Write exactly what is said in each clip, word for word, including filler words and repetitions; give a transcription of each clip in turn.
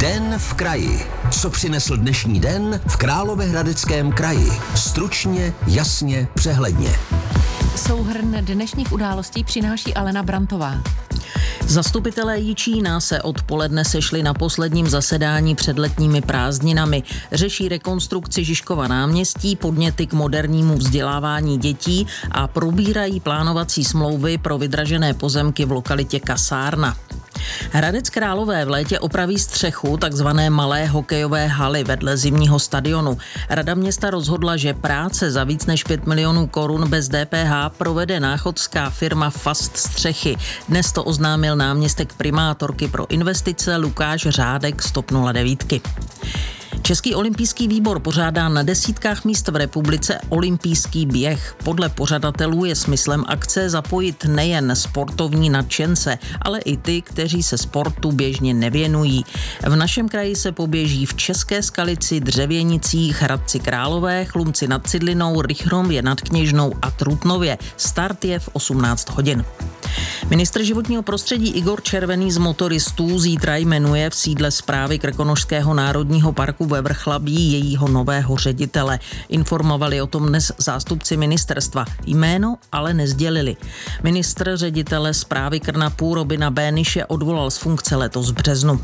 Den v kraji. Co přinesl dnešní den v Královéhradeckém kraji? Stručně, jasně, přehledně. Souhrn dnešních událostí přináší Alena Brantová. Zastupitelé Jičína se odpoledne sešli na posledním zasedání před letními prázdninami. Řeší rekonstrukci Žižkova náměstí, podněty k modernímu vzdělávání dětí a probírají plánovací smlouvy pro vydražené pozemky v lokalitě Kasárna. Hradec Králové v létě opraví střechu takzvané malé hokejové haly vedle zimního stadionu. Rada města rozhodla, že práce za víc než pět milionů korun bez D P H provede náchodská firma Fast Střechy. Dnes to oznámil náměstek primátorky pro investice Lukáš Řádek z TOP nula devět. Český olympijský výbor pořádá na desítkách míst v republice olympijský běh. Podle pořadatelů je smyslem akce zapojit nejen sportovní nadšence, ale i ty, kteří se sportu běžně nevěnují. V našem kraji se poběží v České Skalici, Dřevěnicích, Hradci Králové, Chlumci nad Cidlinou, Rychnově nad Kněžnou a Trutnově. Start je v osmnáct hodin. Ministr životního prostředí Igor Červený z motoristů zítra jmenuje v sídle správy Krkonošského národního parku ve Vrchlabí jejího nového ředitele. Informovali o tom dnes zástupci ministerstva. Jméno ale nezdělili. Ministr ředitele správy Krnapů Robina Béniše odvolal z funkce letos v březnu.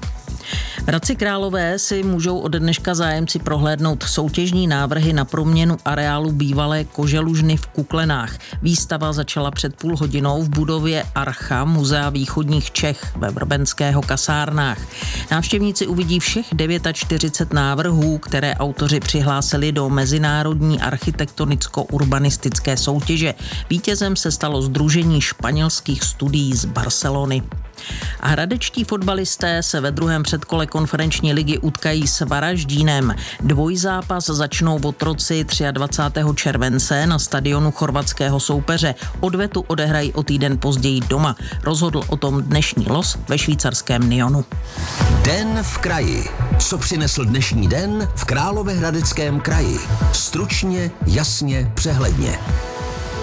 V Hradci Králové si můžou od dneška zájemci prohlédnout soutěžní návrhy na proměnu areálu bývalé koželužny v Kuklenách. Výstava začala před půl hodinou v budově Archa Muzea východních Čech ve Vrbenského kasárnách. Návštěvníci uvidí všech čtyřicet devět návrhů, které autoři přihlásili do mezinárodní architektonicko-urbanistické soutěže. Vítězem se stalo Sdružení španělských studií z Barcelony. A hradečtí fotbalisté se ve druhém předkole konferenční ligy utkají s Varaždínem. Dvojzápas začnou v Otroci dvacátého třetího července na stadionu chorvatského soupeře. Odvetu odehrají o týden později doma. Rozhodl o tom dnešní los ve švýcarském Nyonu. Den v kraji. Co přinesl dnešní den v Královéhradeckém kraji? Stručně, jasně, přehledně.